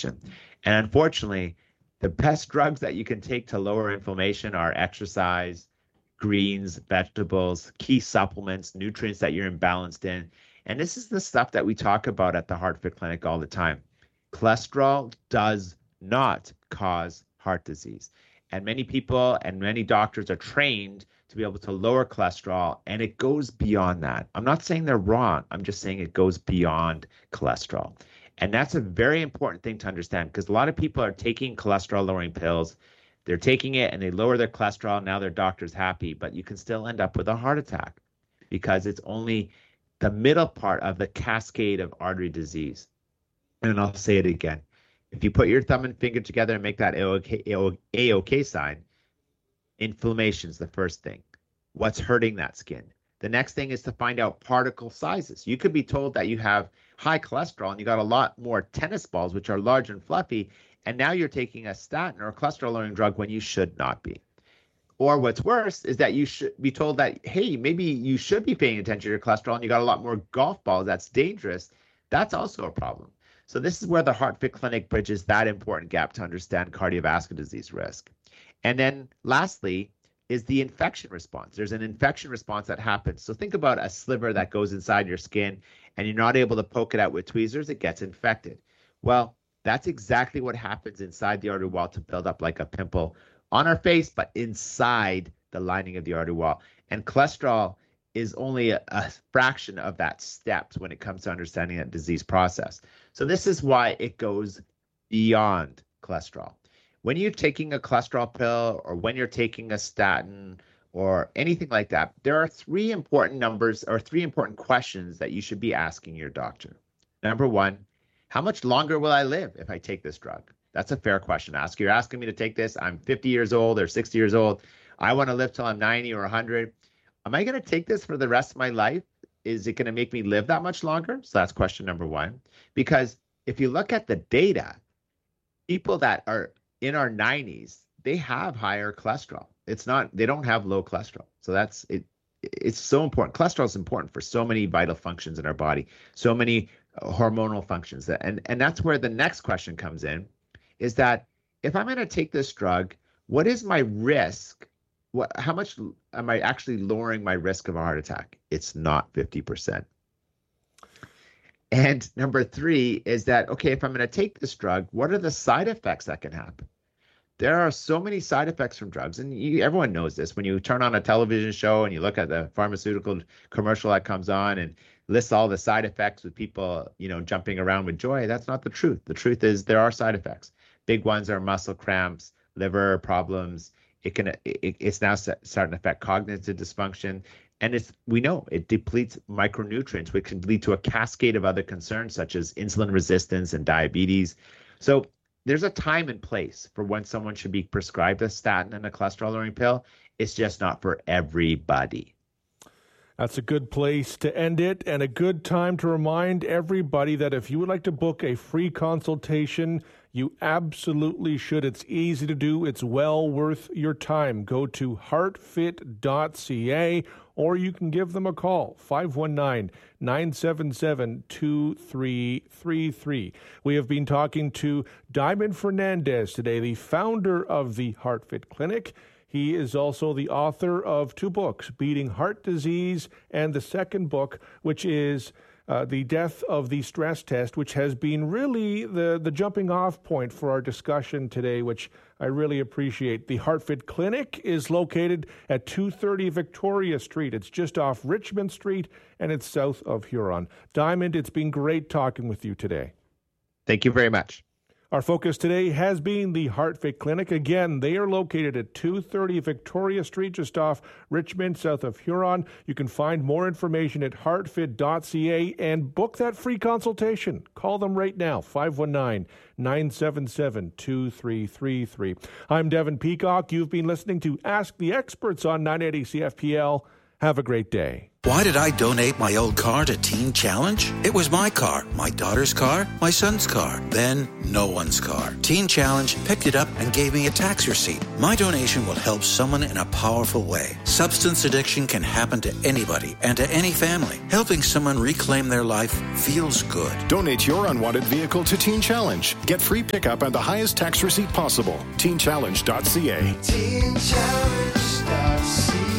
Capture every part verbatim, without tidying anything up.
inflammation. And unfortunately, the best drugs that you can take to lower inflammation are exercise, greens, vegetables, key supplements, nutrients that you're imbalanced in. And this is the stuff that we talk about at the HeartFit Clinic all the time. Cholesterol does not cause heart disease. And many people and many doctors are trained to be able to lower cholesterol, and it goes beyond that. I'm not saying they're wrong. I'm just saying it goes beyond cholesterol. And that's a very important thing to understand, because a lot of people are taking cholesterol-lowering pills. They're taking it and they lower their cholesterol. Now their doctor's happy, but you can still end up with a heart attack because it's only the middle part of the cascade of artery disease. And I'll say it again. If you put your thumb and finger together and make that A OK sign, inflammation is the first thing. What's hurting that skin? The next thing is to find out particle sizes. You could be told that you have high cholesterol and you got a lot more tennis balls, which are large and fluffy, and now you're taking a statin or a cholesterol-lowering drug when you should not be. Or what's worse is that you should be told that, hey, maybe you should be paying attention to your cholesterol and you got a lot more golf balls. That's dangerous. That's also a problem. So this is where the HeartFit Clinic bridges that important gap to understand cardiovascular disease risk. And then lastly is the infection response. There's an infection response that happens. So think about a sliver that goes inside your skin and you're not able to poke it out with tweezers, it gets infected. Well, that's exactly what happens inside the artery wall to build up like a pimple on our face, but inside the lining of the artery wall. And cholesterol is only a, a fraction of that steps when it comes to understanding that disease process. So this is why it goes beyond cholesterol. When you're taking a cholesterol pill or when you're taking a statin or anything like that, there are three important numbers or three important questions that you should be asking your doctor. Number one, how much longer will I live if I take this drug? That's a fair question to ask. You're asking me to take this. I'm fifty years old or sixty years old. I want to live till I'm ninety or one hundred. Am I going to take this for the rest of my life? Is it going to make me live that much longer? So that's question number one. Because if you look at the data, people that are in our nineties, they have higher cholesterol. It's not, they don't have low cholesterol. So that's it. It's so important. Cholesterol is important for so many vital functions in our body, so many hormonal functions. And, and that's where the next question comes in, is that if I'm going to take this drug, what is my risk? What, how much am I actually lowering my risk of a heart attack? It's not fifty percent. And number three is that, okay, if I'm going to take this drug, what are the side effects that can happen? There are so many side effects from drugs, and you, everyone knows this. When you turn on a television show and you look at the pharmaceutical commercial that comes on and lists all the side effects with people, you know, jumping around with joy, that's not the truth. The truth is there are side effects. Big ones are muscle cramps, liver problems. It can, it, it's now starting to affect cognitive dysfunction. And it's, we know it depletes micronutrients, which can lead to a cascade of other concerns such as insulin resistance and diabetes. So there's a time and place for when someone should be prescribed a statin and a cholesterol-lowering pill. It's just not for everybody. That's a good place to end it, and a good time to remind everybody that if you would like to book a free consultation, you absolutely should. It's easy to do. It's well worth your time. Go to heart fit dot c a, or you can give them a call, five one nine, nine seven seven, two three three three. We have been talking to Diamond Fernandez today, the founder of the HeartFit Clinic. He is also the author of two books, Beating Heart Disease, and the second book, which is uh, The Death of the Stress Test, which has been really the, the jumping off point for our discussion today, which I really appreciate. The HeartFit Clinic is located at two thirty Victoria Street. It's just off Richmond Street, and it's south of Huron. Diamond, it's been great talking with you today. Thank you very much. Our focus today has been the HeartFit Clinic. Again, they are located at two thirty Victoria Street, just off Richmond, south of Huron. You can find more information at heart fit dot c a and book that free consultation. Call them right now, five one nine, nine seven seven, two three three three. I'm Devin Peacock. You've been listening to Ask the Experts on nine eighty C F P L. Have a great day. Why did I donate my old car to Teen Challenge? It was my car, my daughter's car, my son's car, then no one's car. Teen Challenge picked it up and gave me a tax receipt. My donation will help someone in a powerful way. Substance addiction can happen to anybody and to any family. Helping someone reclaim their life feels good. Donate your unwanted vehicle to Teen Challenge. Get free pickup and the highest tax receipt possible. teen challenge dot c a. teen challenge dot c a.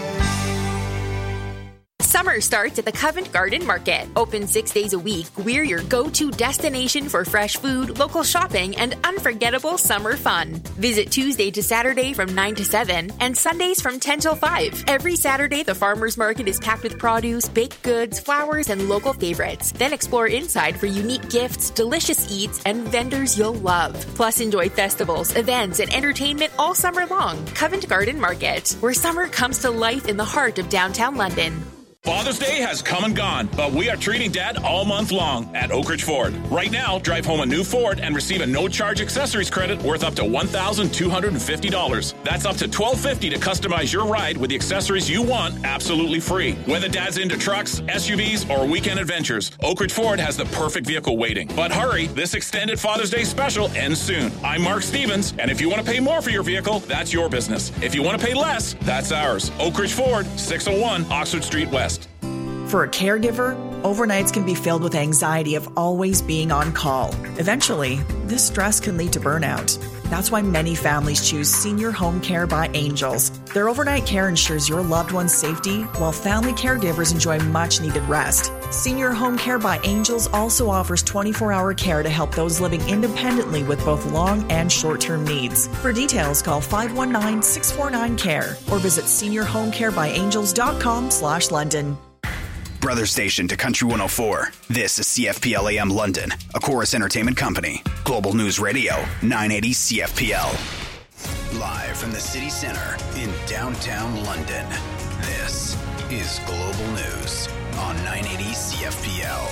Summer starts at the Covent Garden Market. Open six days a week, we're your go-to destination for fresh food, local shopping, and unforgettable summer fun. Visit Tuesday to Saturday from nine to seven and Sundays from ten till five. Every Saturday, the farmers market is packed with produce, baked goods, flowers, and local favorites. Then explore inside for unique gifts, delicious eats, and vendors you'll love. Plus, enjoy festivals, events, and entertainment all summer long. Covent Garden Market, where summer comes to life in the heart of downtown London. Father's Day has come and gone, but we are treating Dad all month long at Oak Ridge Ford. Right now, drive home a new Ford and receive a no-charge accessories credit worth up to one thousand two hundred fifty dollars. That's up to twelve fifty to customize your ride with the accessories you want absolutely free. Whether Dad's into trucks, S U Vs, or weekend adventures, Oak Ridge Ford has the perfect vehicle waiting. But hurry, this extended Father's Day special ends soon. I'm Mark Stevens, and if you want to pay more for your vehicle, that's your business. If you want to pay less, that's ours. Oak Ridge Ford, six oh one Oxford Street West. For a caregiver, overnights can be filled with anxiety of always being on call. Eventually, this stress can lead to burnout. That's why many families choose Senior Home Care by Angels. Their overnight care ensures your loved one's safety, while family caregivers enjoy much-needed rest. Senior Home Care by Angels also offers twenty-four hour care to help those living independently with both long and short-term needs. For details, call five one nine, six four nine, C A R E or visit senior home care by angels dot com slash London. Brother station to Country one oh four. This is C F P L A M London, a Chorus Entertainment Company. Global News Radio, nine eighty C F P L. Live from the city center in downtown London, this is Global News on nine eighty C F P L.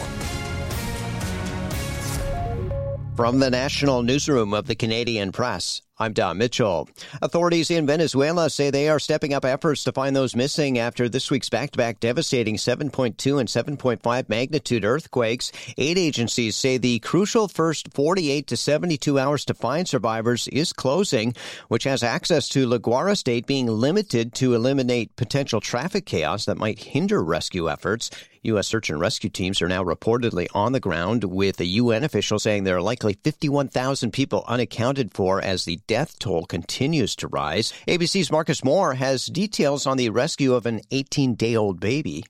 From the National Newsroom of the Canadian Press, I'm Don Mitchell. Authorities in Venezuela say they are stepping up efforts to find those missing after this week's back-to-back devastating seven point two and seven point five magnitude earthquakes. Aid agencies say the crucial first forty-eight to seventy-two hours to find survivors is closing, which has access to La Guaira State being limited to eliminate potential traffic chaos that might hinder rescue efforts. U S search and rescue teams are now reportedly on the ground, with a U N official saying there are likely fifty-one thousand people unaccounted for as the death toll continues to rise. A B C's Marcus Moore has details on the rescue of an eighteen-day-old baby.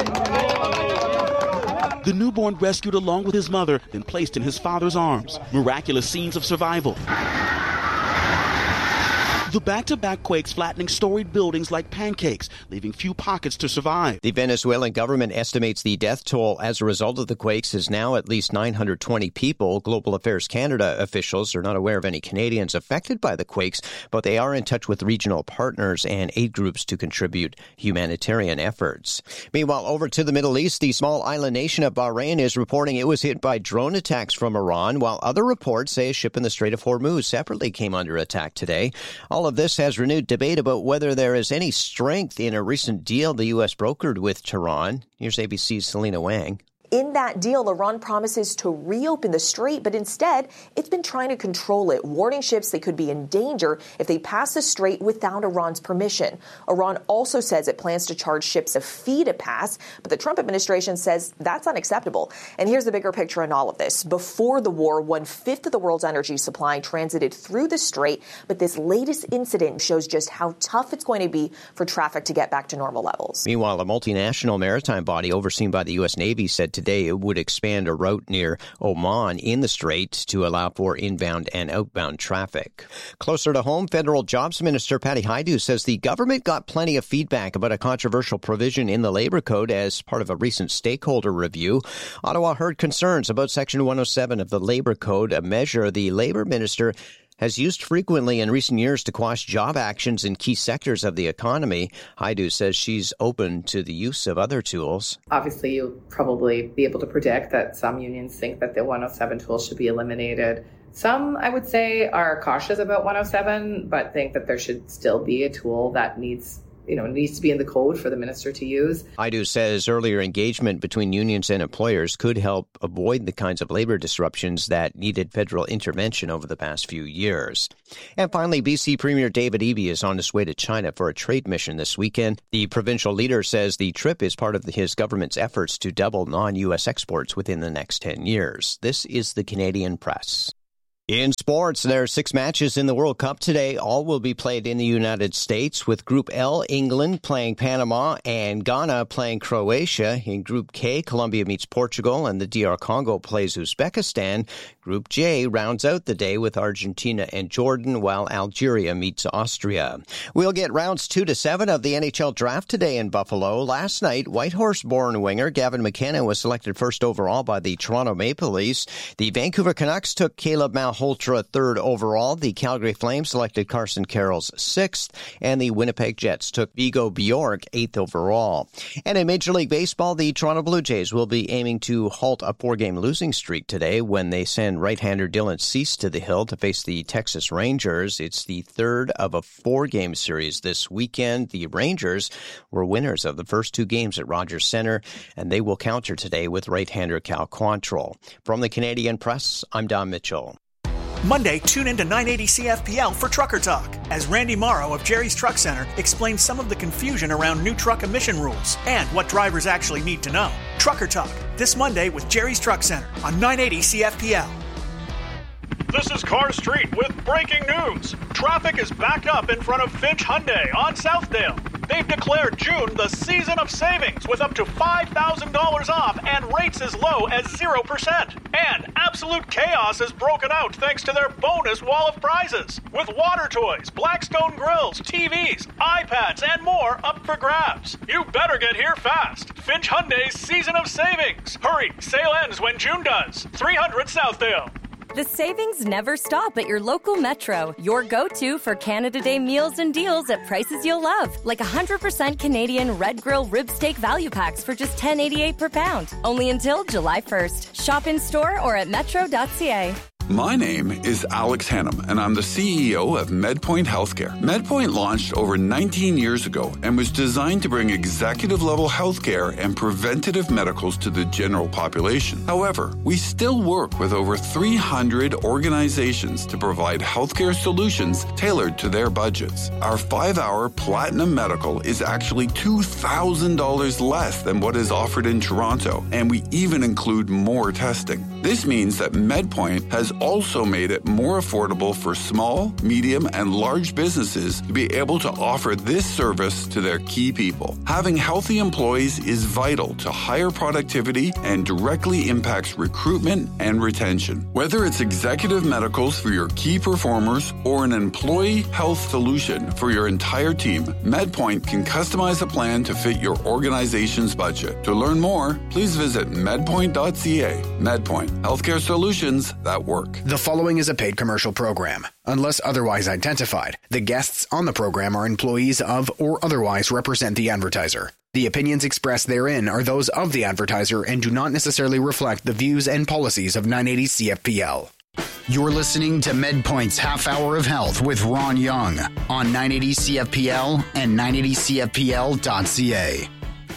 The newborn rescued along with his mother, then placed in his father's arms. Miraculous scenes of survival. The back-to-back quakes flattening storied buildings like pancakes, leaving few pockets to survive. The Venezuelan government estimates the death toll as a result of the quakes is now at least nine hundred twenty people. Global Affairs Canada officials are not aware of any Canadians affected by the quakes, but they are in touch with regional partners and aid groups to contribute humanitarian efforts. Meanwhile, over to the Middle East, the small island nation of Bahrain is reporting it was hit by drone attacks from Iran, while other reports say a ship in the Strait of Hormuz separately came under attack today. All of this has renewed debate about whether there is any strength in a recent deal the U S brokered with Tehran. Here's A B C's Selena Wang. In that deal, Iran promises to reopen the strait, but instead, it's been trying to control it, warning ships they could be in danger if they pass the strait without Iran's permission. Iran also says it plans to charge ships a fee to pass, but the Trump administration says that's unacceptable. And here's the bigger picture in all of this. Before the war, one-fifth of the world's energy supply transited through the strait, but this latest incident shows just how tough it's going to be for traffic to get back to normal levels. Meanwhile, a multinational maritime body overseen by the U S Navy said today it would expand a route near Oman in the strait to allow for inbound and outbound traffic. Closer to home, Federal Jobs Minister Patty Hajdu says the government got plenty of feedback about a controversial provision in the Labor Code as part of a recent stakeholder review. Ottawa heard concerns about Section one oh seven of the Labor Code, a measure the Labor Minister has used frequently in recent years to quash job actions in key sectors of the economy. Hajdu says she's open to the use of other tools. Obviously, you'll probably be able to predict that some unions think that the one oh seven tool should be eliminated. Some, I would say, are cautious about one oh seven, but think that there should still be a tool that needs you know, needs to be in the code for the minister to use. Hajdu says earlier engagement between unions and employers could help avoid the kinds of labor disruptions that needed federal intervention over the past few years. And finally, B C Premier David Eby is on his way to China for a trade mission this weekend. The provincial leader says the trip is part of his government's efforts to double non-U S exports within the next ten years. This is the Canadian Press. In sports, there are six matches in the World Cup today. All will be played in the United States, with Group L, England playing Panama and Ghana playing Croatia. In Group K, Colombia meets Portugal and the D R Congo plays Uzbekistan. Group J rounds out the day with Argentina and Jordan, while Algeria meets Austria. We'll get rounds two to seven of the N H L draft today in Buffalo. Last night, Whitehorse-born winger Gavin McKenna was selected first overall by the Toronto Maple Leafs. The Vancouver Canucks took Caleb Malhotra third overall. The Calgary Flames selected Carson Carrolls sixth, and the Winnipeg Jets took Vigo Bjork eighth overall. And in Major League Baseball, the Toronto Blue Jays will be aiming to halt a four-game losing streak today when they send right-hander Dylan Cease to the hill to face the Texas Rangers. It's the third of a four-game series this weekend. The Rangers were winners of the first two games at Rogers Center, and they will counter today with right-hander Cal Quantrill. From the Canadian Press, I'm Don Mitchell. Monday, tune in to nine eighty C F P L for Trucker Talk, as Randy Morrow of Jerry's Truck Center explains some of the confusion around new truck emission rules and what drivers actually need to know. Trucker Talk, this Monday with Jerry's Truck Center on nine eighty C F P L. This is Car Street with breaking news. Traffic is backed up in front of Finch Hyundai on Southdale. They've declared June the season of savings with up to five thousand dollars off and rates as low as zero percent. And absolute chaos has broken out thanks to their bonus wall of prizes. With water toys, Blackstone grills, T Vs, iPads, and more up for grabs. You better get here fast. Finch Hyundai's season of savings. Hurry, sale ends when June does. three hundred Southdale. The savings never stop at your local Metro, your go-to for Canada Day meals and deals at prices you'll love, like one hundred percent Canadian Red Grill rib steak value packs for just ten eighty-eight per pound. Only until July first. Shop in store or at metro dot c a. My name is Alex Hannum, and I'm the C E O of MedPoint Healthcare. MedPoint launched over nineteen years ago and was designed to bring executive-level healthcare and preventative medicals to the general population. However, we still work with over three hundred organizations to provide healthcare solutions tailored to their budgets. Our five-hour Platinum Medical is actually two thousand dollars less than what is offered in Toronto, and we even include more testing. This means that MedPoint has also made it more affordable for small, medium, and large businesses to be able to offer this service to their key people. Having healthy employees is vital to higher productivity and directly impacts recruitment and retention. Whether it's executive medicals for your key performers or an employee health solution for your entire team, MedPoint can customize a plan to fit your organization's budget. To learn more, please visit medpoint dot c a. MedPoint, healthcare solutions that work. The following is a paid commercial program. Unless otherwise identified, the guests on the program are employees of or otherwise represent the advertiser. The opinions expressed therein are those of the advertiser and do not necessarily reflect the views and policies of nine eighty C F P L. You're listening to MedPoint's Half Hour of Health with Ron Young on nine eighty C F P L and nine eighty C F P L dot c a.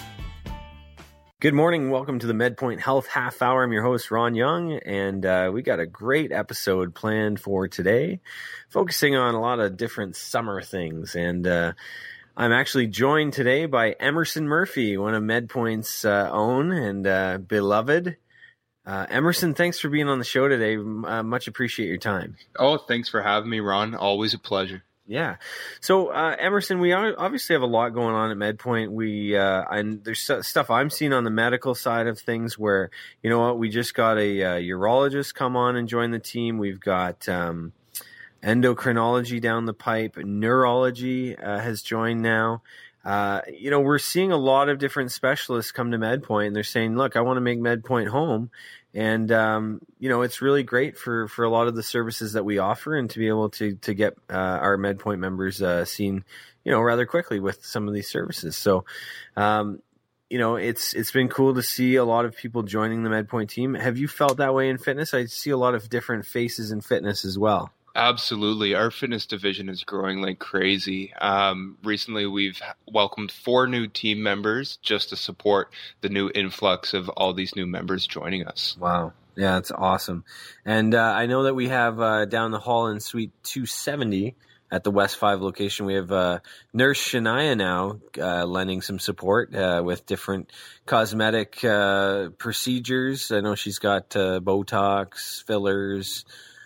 Good morning. Welcome to the MedPoint Health Half Hour. I'm your host, Ron Young, and uh, we got a great episode planned for today, focusing on a lot of different summer things. And uh, I'm actually joined today by Emerson Murphy, one of MedPoint's uh, own and uh, beloved. Uh, Emerson, thanks for being on the show today. Uh, much appreciate your time. Oh, thanks for having me, Ron. Always a pleasure. Yeah. So, uh, Emerson, we obviously have a lot going on at MedPoint. We, uh, and there's stuff I'm seeing on the medical side of things where, you know what, we just got a uh, urologist come on and join the team. We've got um, endocrinology down the pipe. Neurology uh, has joined now. Uh, you know, we're seeing a lot of different specialists come to MedPoint, and they're saying, look, I want to make MedPoint home. And, um, you know, it's really great for, for a lot of the services that we offer and to be able to, to get uh, our MedPoint members uh, seen, you know, rather quickly with some of these services. So, um, you know, it's it's been cool to see a lot of people joining the MedPoint team. Have you felt that way in fitness? I see a lot of different faces in fitness as well. Absolutely. Our fitness division is growing like crazy. Um, recently, we've welcomed four new team members just to support the new influx of all these new members joining us. Wow. Yeah, that's awesome. And uh, I know that we have uh, down the hall in Suite two seventy at the West five location, we have uh, Nurse Shania now uh, lending some support uh, with different cosmetic uh, procedures. I know she's got uh, Botox, fillers,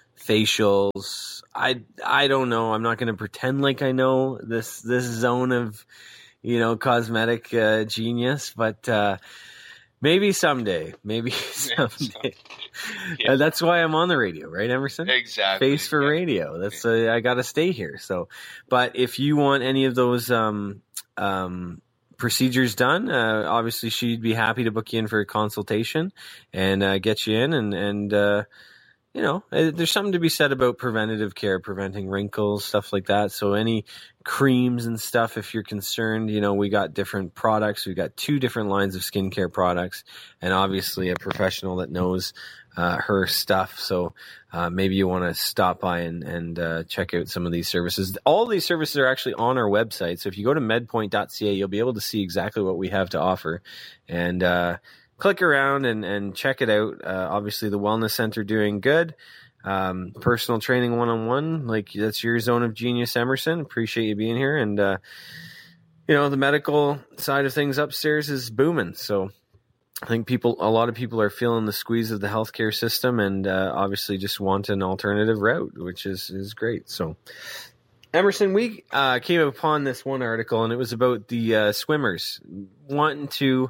facials. I I don't know. I'm not going to pretend like I know this this zone of, you know, cosmetic uh, genius, but uh, maybe someday. Maybe someday. Yeah. Uh, that's why I'm on the radio, right, Emerson? Exactly. Face for yeah. radio. That's uh, I got to stay here. So, but if you want any of those um, um, procedures done, uh, obviously she'd be happy to book you in for a consultation and uh, get you in and and. Uh, You know, there's something to be said about preventative care, preventing wrinkles, stuff like that. So any creams and stuff, if you're concerned, you know, we got different products. We've got two different lines of skincare products and obviously a professional that knows uh, her stuff. So uh, maybe you want to stop by and, and uh, check out some of these services. All of these services are actually on our website. So if you go to medpoint dot c a, you'll be able to see exactly what we have to offer. And, uh, click around and, and check it out. Uh, obviously, the Wellness Center doing good. Um, personal training one-on-one, like that's your zone of genius, Emerson. Appreciate you being here. And, uh, you know, the medical side of things upstairs is booming. So I think people, a lot of people are feeling the squeeze of the healthcare system and uh, obviously just want an alternative route, which is, is great. So, Emerson, we uh, came upon this one article, and it was about the uh, swimmers wanting to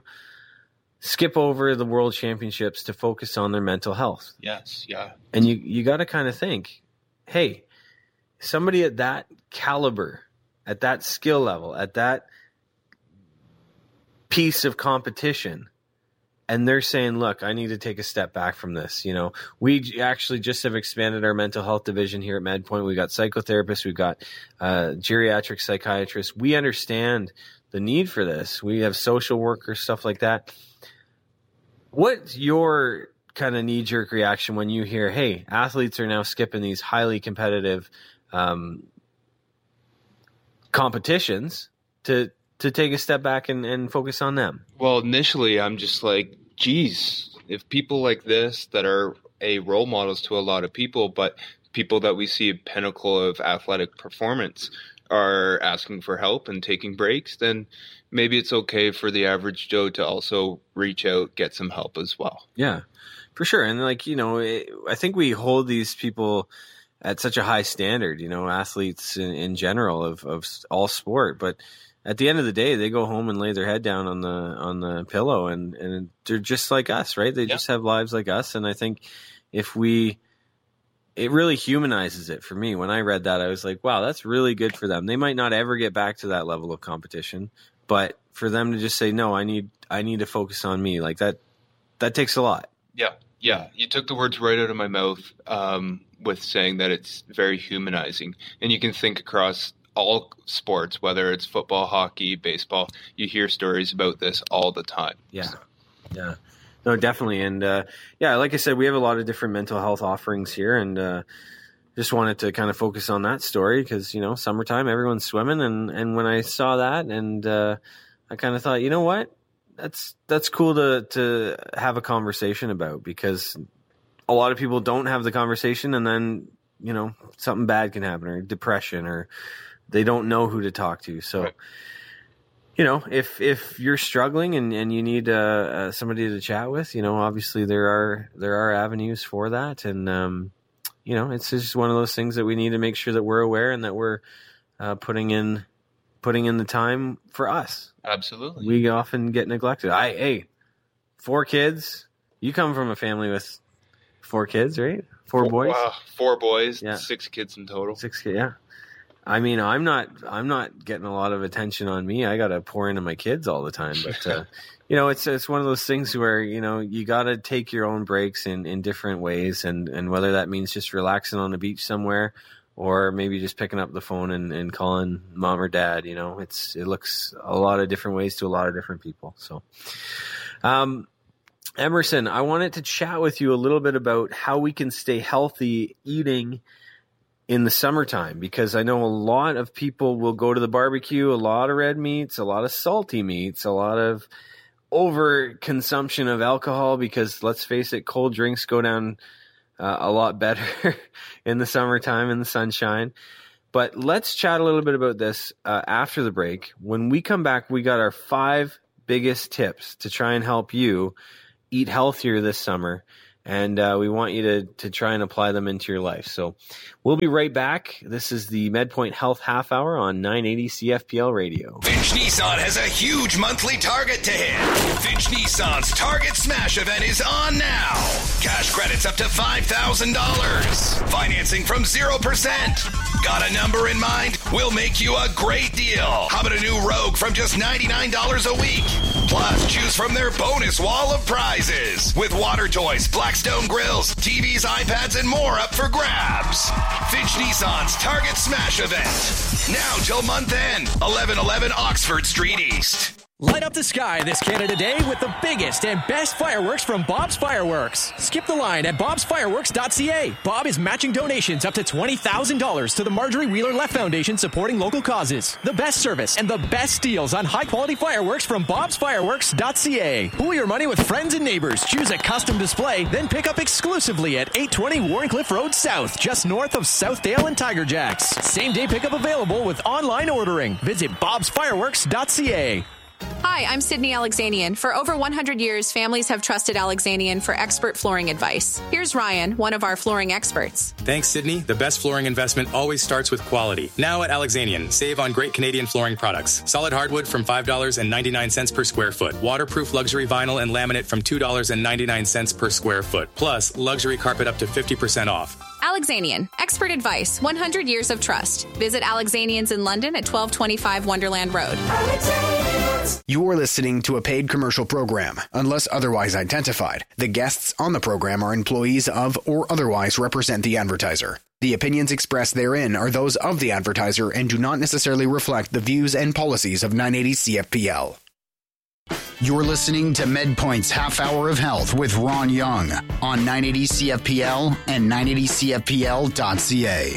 skip over the world championships to focus on their mental health. Yes, yeah. And you, you got to kind of think, hey, somebody at that caliber, at that skill level, at that piece of competition, and they're saying, look, I need to take a step back from this. You know, we actually just have expanded our mental health division here at MedPoint. We've got psychotherapists. We've got uh, geriatric psychiatrists. We understand the need for this. We have social workers, stuff like that. What's your kind of knee-jerk reaction when you hear, hey, athletes are now skipping these highly competitive um, competitions to to take a step back and, and focus on them? Well, initially, I'm just like, geez, if people like this that are a role models to a lot of people, but people that we see a pinnacle of athletic performance are asking for help and taking breaks, then maybe it's okay for the average Joe to also reach out, get some help as well. Yeah, for sure. And like, you know, it, I think we hold these people at such a high standard, you know, athletes in, in general of, of all sport. But at the end of the day, they go home and lay their head down on the on the pillow and, and they're just like us, right? They yeah. just have lives like us. And I think if we it really humanizes it for me. When I read that, I was like, wow, that's really good for them. They might not ever get back to that level of competition, but for them to just say, no, I need, I need to focus on me, like that, that takes a lot. Yeah. Yeah. You took the words right out of my mouth um, with saying that it's very humanizing, and you can think across all sports, whether it's football, hockey, baseball, you hear stories about this all the time. Yeah. So. Yeah. No, definitely. And, uh, yeah, like I said, we have a lot of different mental health offerings here, and uh, just wanted to kind of focus on that story because, you know, summertime, everyone's swimming. And, and when I saw that, and uh, I kind of thought, you know what, that's that's cool to, to have a conversation about, because a lot of people don't have the conversation, and then, you know, something bad can happen, or depression, or they don't know who to talk to. So, right. You know, if if you're struggling and, and you need uh, uh, somebody to chat with, you know, obviously there are there are avenues for that. And, um, you know, it's just one of those things that we need to make sure that we're aware and that we're uh, putting in putting in the time for us. Absolutely. We often get neglected. I Hey, four kids. You come from a family with four kids, right? Four, four boys? Uh, four boys, yeah. Six kids in total. Six kids, yeah. I mean, I'm not, I'm not getting a lot of attention on me. I got to pour into my kids all the time. But, uh, you know, it's, it's one of those things where, you know, you got to take your own breaks in, in different ways. And, and whether that means just relaxing on the beach somewhere, or maybe just picking up the phone and, and calling mom or dad, you know, it's, it looks a lot of different ways to a lot of different people. So, um, Emerson, I wanted to chat with you a little bit about how we can stay healthy eating in the summertime, because I know a lot of people will go to the barbecue, a lot of red meats, a lot of salty meats, a lot of over consumption of alcohol, because let's face it, cold drinks go down uh, a lot better in the summertime in the sunshine. But let's chat a little bit about this uh, after the break. When we come back, we got our five biggest tips to try and help you eat healthier this summer. And uh, we want you to to try and apply them into your life. So we'll be right back. This is the MedPoint Health Half Hour on nine eighty C F P L Radio. Finch Nissan has a huge monthly target to hit. Finch Nissan's Target Smash event is on now. Cash credits up to five thousand dollars. Financing from zero percent. Got a number in mind? We'll make you a great deal. How about a new Rogue from just ninety-nine dollars a week? Plus, choose from their bonus wall of prizes with water toys, Blackstone grills, T Vs, iPads, and more up for grabs. Finch Nissan's Target Smash event. Now till month end, eleven eleven Oxford Street East. Light up the sky this Canada Day with the biggest and best fireworks from Bob's Fireworks. Skip the line at bobs fireworks dot c a. Bob is matching donations up to twenty thousand dollars to the Marjorie Wheeler Left Foundation, supporting local causes. The best service and the best deals on high-quality fireworks from bobs fireworks dot c a. Pool your money with friends and neighbors. Choose a custom display, then pick up exclusively at eight twenty Warrencliffe Road South, just north of Southdale and Tiger Jacks. Same-day pickup available with online ordering. Visit bobs fireworks dot c a. Hi, I'm Sydney Alexanian. For over one hundred years, families have trusted Alexanian for expert flooring advice. Here's Ryan, one of our flooring experts. Thanks, Sydney. The best flooring investment always starts with quality. Now at Alexanian, save on great Canadian flooring products. Solid hardwood from five dollars and ninety-nine cents per square foot. Waterproof luxury vinyl and laminate from two dollars and ninety-nine cents per square foot. Plus, luxury carpet up to fifty percent off. Alexanian, expert advice, one hundred years of trust. Visit Alexanians in London at twelve twenty-five Wonderland Road. You're listening to a paid commercial program. Unless otherwise identified, the guests on the program are employees of or otherwise represent the advertiser. The opinions expressed therein are those of the advertiser and do not necessarily reflect the views and policies of nine eighty C F P L. You're listening to MedPoint's Half Hour of Health with Ron Young on nine eighty C F P L and nine eighty C F P L dot c a.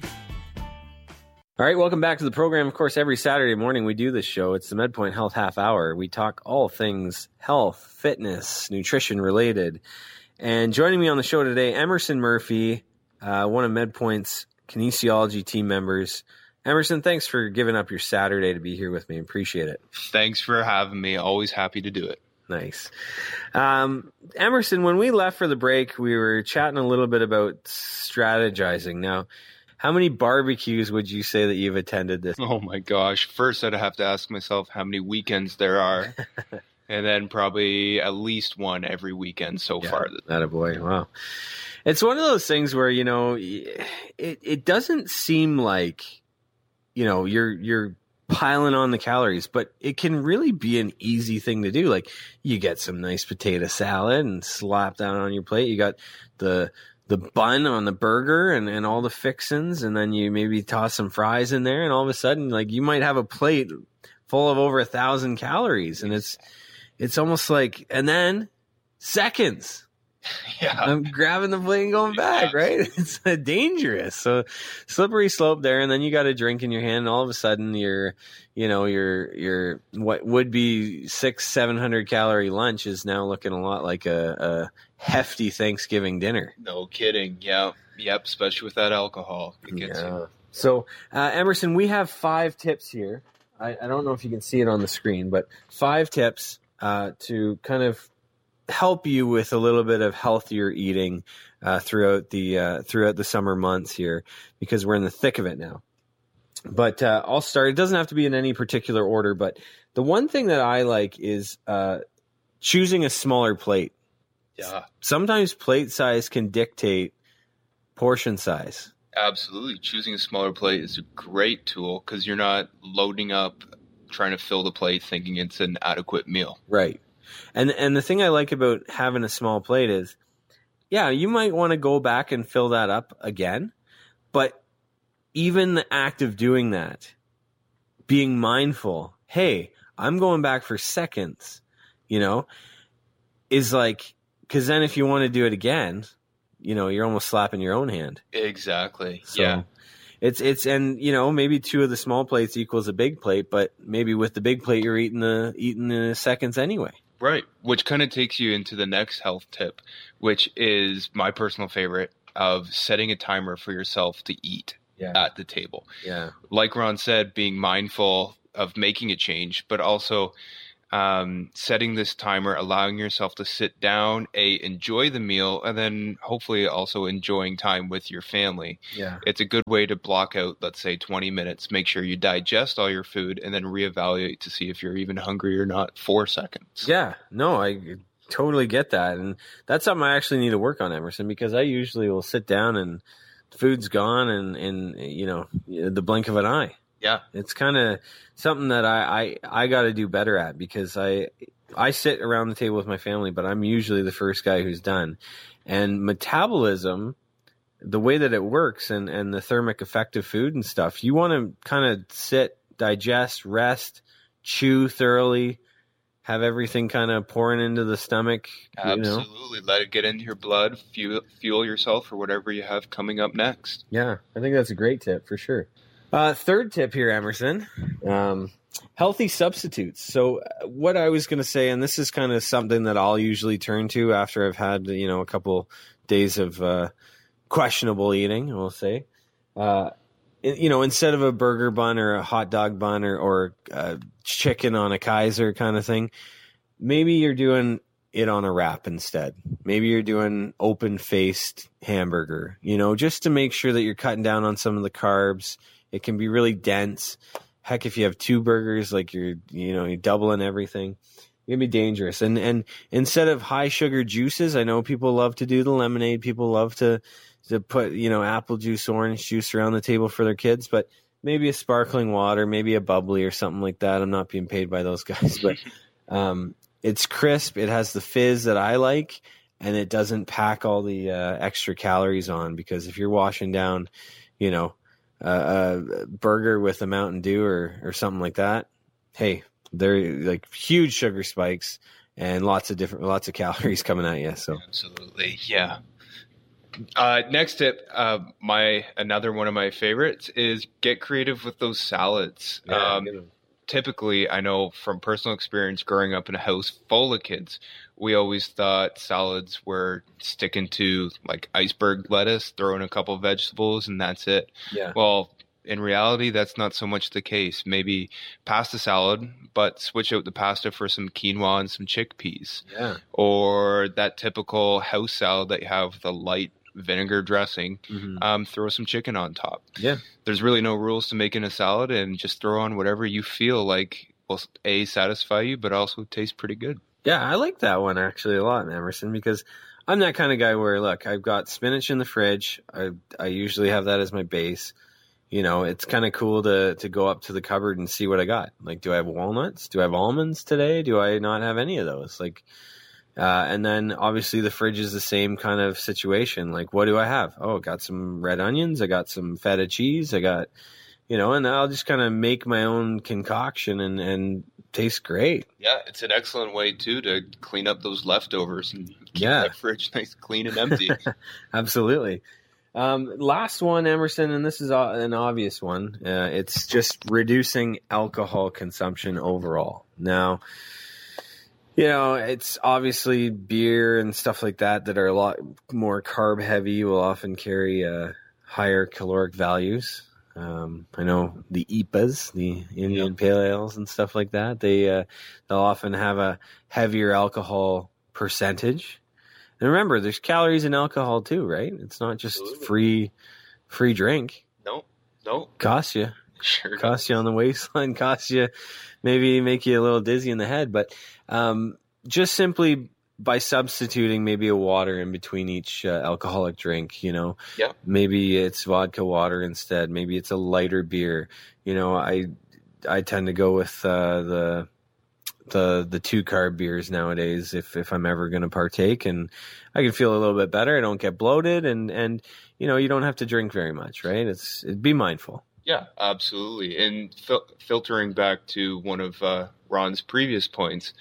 All right, welcome back to the program. Of course, every Saturday morning we do this show. It's the MedPoint Health Half Hour. We talk all things health, fitness, nutrition related. And joining me on the show today, Emerson Murphy, uh, one of MedPoint's kinesiology team members. Emerson, thanks for giving up your Saturday to be here with me. Appreciate it. Thanks for having me. Always happy to do it. Nice. Um, Emerson, when we left for the break, we were chatting a little bit about strategizing. Now, how many barbecues would you say that you've attended this? Oh my gosh. First, I'd have to ask myself how many weekends there are. And then probably at least one every weekend so yeah, far. Attaboy. Wow. It's one of those things where, you know, it, it doesn't seem like, you know, you're, you're piling on the calories, but it can really be an easy thing to do. Like, you get some nice potato salad and slap that on your plate. You got the, the bun on the burger and, and all the fixins, and then you maybe toss some fries in there, and all of a sudden, like, you might have a plate full of over a thousand calories, and it's it's almost like, and then seconds. Yeah, I'm grabbing the plate and going back, yeah. Right? It's uh, dangerous. So slippery slope there, and then you got a drink in your hand, and all of a sudden, your, you know, your your what would be six, seven hundred calorie lunch is now looking a lot like a, a hefty Thanksgiving dinner. No kidding. Yeah. Yep. Especially with that alcohol. It gets yeah. you. So, uh, Emerson, we have five tips here. I, I don't know if you can see it on the screen, but five tips uh, to kind of help you with a little bit of healthier eating uh, throughout the uh, throughout the summer months here, because we're in the thick of it now. But uh, I'll start. It doesn't have to be in any particular order, but the one thing that I like is uh, choosing a smaller plate. Yeah. Sometimes plate size can dictate portion size. Absolutely. Choosing a smaller plate is a great tool because you're not loading up, trying to fill the plate, thinking it's an adequate meal. Right. And and the thing I like about having a small plate is, yeah, you might want to go back and fill that up again, but even the act of doing that, being mindful, hey, I'm going back for seconds, you know, is like, because then if you want to do it again, you know, you're almost slapping your own hand. Exactly. So yeah. It's, it's, and you know, maybe two of the small plates equals a big plate, but maybe with the big plate, you're eating the, eating the seconds anyway. Right. Which kind of takes you into the next health tip, which is my personal favorite of setting a timer for yourself to eat yeah. at the table. Yeah. Like Ron said, being mindful of making a change, but also um, setting this timer, allowing yourself to sit down, a enjoy the meal, and then hopefully also enjoying time with your family. Yeah. It's a good way to block out, let's say, twenty minutes, make sure you digest all your food, and then reevaluate to see if you're even hungry or not. Four seconds. Yeah, no, I totally get that. And that's something I actually need to work on, Emerson, because I usually will sit down and food's gone and, and you know, the blink of an eye. Yeah. It's kind of something that I, I, I got to do better at, because I I sit around the table with my family, but I'm usually the first guy who's done. And metabolism, the way that it works and, and the thermic effect of food and stuff, you want to kind of sit, digest, rest, chew thoroughly, have everything kind of pouring into the stomach. Absolutely. You know? Let it get into your blood, fuel, fuel yourself for whatever you have coming up next. Yeah, I think that's a great tip for sure. Uh, third tip here, Emerson, um, healthy substitutes. So uh, what I was going to say, and this is kind of something that I'll usually turn to after I've had, you know, a couple days of uh, questionable eating, we'll say, uh, you know, instead of a burger bun or a hot dog bun or, or uh, chicken on a Kaiser kind of thing, maybe you're doing it on a wrap instead. Maybe you're doing open-faced hamburger, you know, just to make sure that you're cutting down on some of the carbs. It can be really dense. Heck, if you have two burgers, like you're, you know, you're doubling everything. It can be dangerous. And and instead of high sugar juices, I know people love to do the lemonade. People love to to put, you know, apple juice, orange juice around the table for their kids. But maybe a sparkling water, maybe a bubbly or something like that. I'm not being paid by those guys, but um, it's crisp. It has the fizz that I like, and it doesn't pack all the uh, extra calories on. Because if you're washing down, you know, Uh, a burger with a Mountain Dew or, or something like that, hey, they're like huge sugar spikes and lots of different, lots of calories coming at you. So absolutely. Yeah. Uh, next tip, uh, my, another one of my favorites is get creative with those salads. Yeah, um, typically, I know from personal experience growing up in a house full of kids, we always thought salads were sticking to like iceberg lettuce, throw in a couple of vegetables, and that's it. Yeah. Well, in reality, that's not so much the case. Maybe pasta salad, but switch out the pasta for some quinoa and some chickpeas. Yeah. Or that typical house salad that you have with a light vinegar dressing, mm-hmm. um, throw some chicken on top. Yeah. There's really no rules to making a salad, and just throw on whatever you feel like will, A, satisfy you, but also taste pretty good. Yeah, I like that one actually a lot, Emerson, because I'm that kind of guy where, look, I've got spinach in the fridge. I I usually have that as my base. You know, it's kind of cool to to go up to the cupboard and see what I got. Like, do I have walnuts? Do I have almonds today? Do I not have any of those? Like, uh, and then obviously the fridge is the same kind of situation. Like, what do I have? Oh, I got some red onions. I got some feta cheese. I got, you know, and I'll just kind of make my own concoction and, and taste great. Yeah, it's an excellent way, too, to clean up those leftovers and keep Yeah. that fridge nice, clean, and empty. Absolutely. Um, last one, Emerson, and this is an obvious one. Uh, it's just reducing alcohol consumption overall. Now, you know, it's obviously beer and stuff like that that are a lot more carb heavy will often carry uh, higher caloric values. Um, I know the I P As, the Indian yep. Pale Ales and stuff like that, they, uh, they'll often have a heavier alcohol percentage. And remember, there's calories in alcohol too, right? It's not just Absolutely. free, free drink. No, no. Costs you. Sure costs does. you on the waistline, costs you, maybe make you a little dizzy in the head. But, um, just simply by substituting maybe a water in between each uh, alcoholic drink, you know, yeah. maybe it's vodka water instead. Maybe it's a lighter beer. You know, I, I tend to go with, uh, the, the, the two carb beers nowadays, if, if I'm ever going to partake, and I can feel a little bit better. I don't get bloated, and, and, you know, you don't have to drink very much, right? It's, it'd be mindful. Yeah, absolutely. And fil- filtering back to one of, uh, Ron's previous points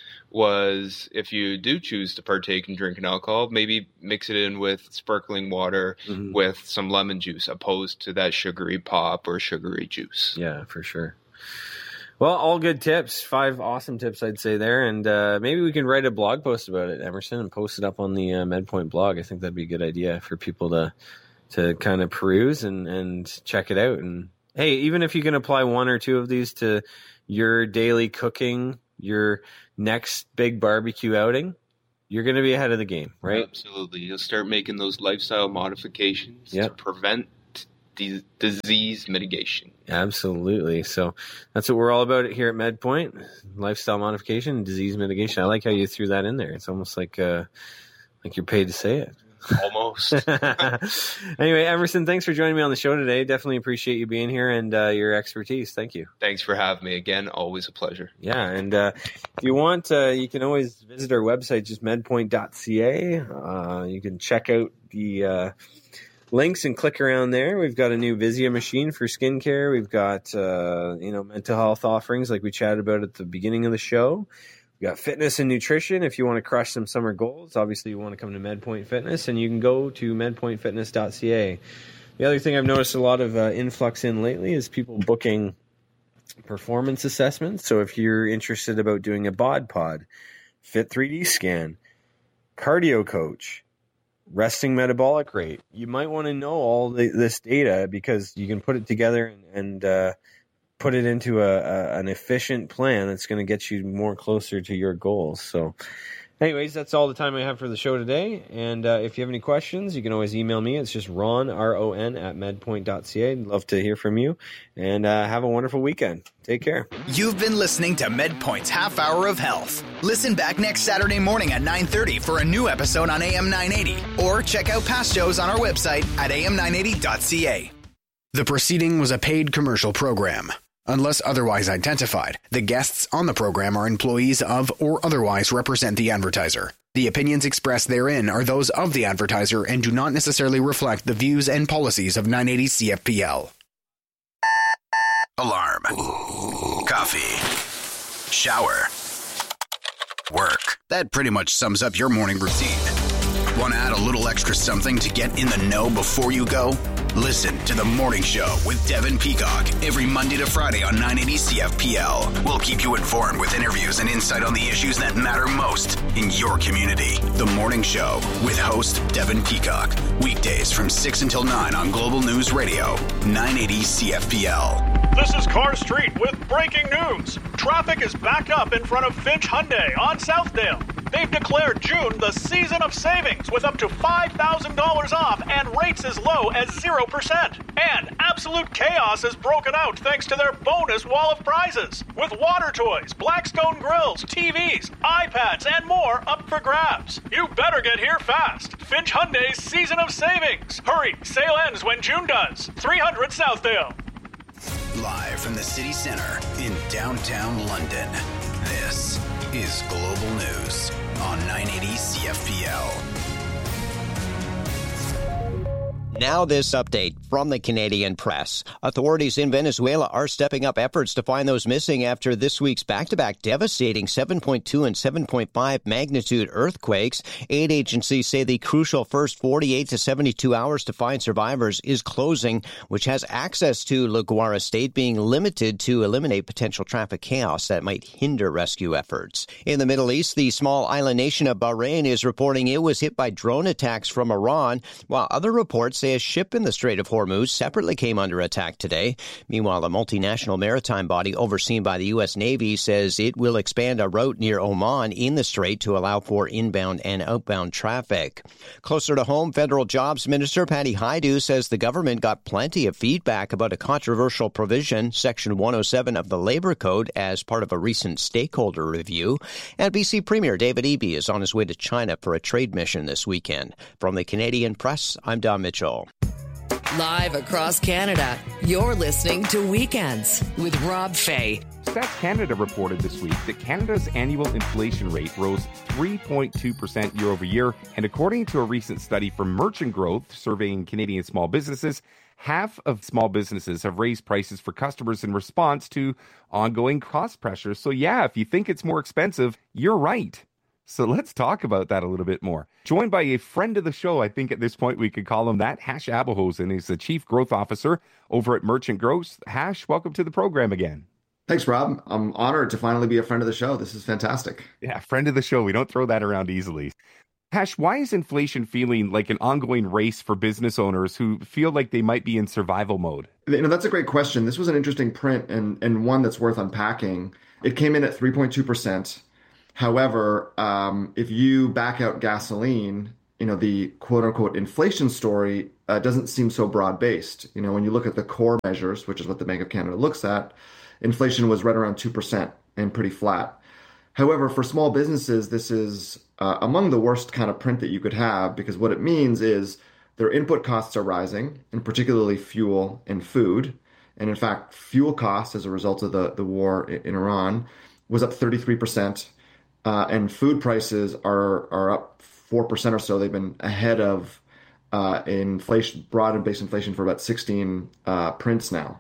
was if you do choose to partake in drinking alcohol, maybe mix it in with sparkling water mm-hmm. with some lemon juice opposed to that sugary pop or sugary juice. Yeah, for sure. Well, all good tips. Five awesome tips, I'd say there. And uh, maybe we can write a blog post about it, Emerson, and post it up on the uh, MedPoint blog. I think that'd be a good idea for people to to kind of peruse and, and check it out. And, hey, even if you can apply one or two of these to your daily cooking, your next big barbecue outing, you're going to be ahead of the game, right? Absolutely. You'll start making those lifestyle modifications yep. to prevent d- disease mitigation. Absolutely. So that's what we're all about here at MedPoint, lifestyle modification and disease mitigation. I like how you threw that in there. It's almost like uh, like you're paid to say it. Almost. Anyway, Emerson, thanks for joining me on the show today. Definitely appreciate you being here and uh, your expertise. Thank you. Thanks for having me again. Always a pleasure. Yeah, and uh, if you want, uh, you can always visit our website, just medpoint dot c a. Uh, you can check out the uh, links and click around there. We've got a new Vizia machine for skincare. We've got uh, you know mental health offerings like we chatted about at the beginning of the show. We got fitness and nutrition. If you want to crush some summer goals, obviously you want to come to MedPoint Fitness, and you can go to medpoint fitness dot c a. The other thing I've noticed a lot of uh, influx in lately is people booking performance assessments. So if you're interested about doing a bod pod, Fit three D scan, cardio coach, resting metabolic rate, you might want to know all the, this data because you can put it together and, and uh, put it into a, a an efficient plan that's going to get you more closer to your goals. So anyways, that's all the time I have for the show today. And uh, if you have any questions, you can always email me. It's just Ron, R O N, at medpoint dot c a. I'd love to hear from you. And uh, have a wonderful weekend. Take care. You've been listening to MedPoint's Half Hour of Health. Listen back next Saturday morning at nine thirty for a new episode on A M nine eighty. Or check out past shows on our website at A M nine eighty dot c a. The proceeding was a paid commercial program. Unless otherwise identified, the guests on the program are employees of or otherwise represent the advertiser. The opinions expressed therein are those of the advertiser and do not necessarily reflect the views and policies of nine eighty C F P L. Alarm. Coffee. Shower. Work. That pretty much sums up your morning routine. Want to add a little extra something to get in the know before you go? Listen to The Morning Show with Devin Peacock every Monday to Friday on nine eighty C F P L. We'll keep you informed with interviews and insight on the issues that matter most in your community. The Morning Show with host Devin Peacock. Weekdays from six until nine on Global News Radio, nine eighty C F P L. This is Car Street with breaking news. Traffic is back up in front of Finch Hyundai on Southdale. They've declared June the season of savings with up to five thousand dollars off and rates as low as zero percent. And absolute chaos has broken out thanks to their bonus wall of prizes. With water toys, Blackstone grills, T Vs, iPads, and more up for grabs. You better get here fast. Finch Hyundai's season of savings. Hurry, sale ends when June does. three hundred Southdale. Live from the city center in downtown London, this is Global News on nine eighty C F P L. Now this update from the Canadian Press. Authorities in Venezuela are stepping up efforts to find those missing after this week's back-to-back devastating seven point two and seven point five magnitude earthquakes. Aid agencies say the crucial first forty-eight to seventy-two hours to find survivors is closing, which has access to La Guaira State being limited to eliminate potential traffic chaos that might hinder rescue efforts. In the Middle East, the small island nation of Bahrain is reporting it was hit by drone attacks from Iran, while other reports say a ship in the Strait of Hormuz separately came under attack today. Meanwhile, a multinational maritime body overseen by the U S Navy says it will expand a route near Oman in the strait to allow for inbound and outbound traffic. Closer to home, Federal Jobs Minister Patty Hajdu says the government got plenty of feedback about a controversial provision, Section one oh seven of the Labor Code, as part of a recent stakeholder review. And B C Premier David Eby is on his way to China for a trade mission this weekend. From the Canadian Press, I'm Don Mitchell. Live across Canada, you're listening to Weekends with Rob Fay. Stats Canada reported this week that Canada's annual inflation rate rose three point two percent year over year, and according to a recent study from Merchant Growth surveying Canadian small businesses, half of small businesses have raised prices for customers in response to ongoing cost pressures. So yeah, if you think it's more expensive, you're right. So let's talk about that a little bit more. Joined by a friend of the show, I think at this point we could call him that, Hash Abehosen. He's the Chief Growth Officer over at Merchant Growth. Hash, welcome to the program again. Thanks, Rob. I'm honored to finally be a friend of the show. This is fantastic. Yeah, friend of the show. We don't throw that around easily. Hash, why is inflation feeling like an ongoing race for business owners who feel like they might be in survival mode? You know, that's a great question. This was an interesting print and, and one that's worth unpacking. It came in at three point two percent. However, um, if you back out gasoline, you know, the quote unquote inflation story uh, doesn't seem so broad based. You know, when you look at the core measures, which is what the Bank of Canada looks at, inflation was right around two percent and pretty flat. However, for small businesses, this is uh, among the worst kind of print that you could have, because what it means is their input costs are rising, and particularly fuel and food. And in fact, fuel costs as a result of the, the war in Iran was up thirty-three percent. Uh, and food prices are are up four percent or so. They've been ahead of uh, inflation, broad and base inflation for about sixteen uh, prints now.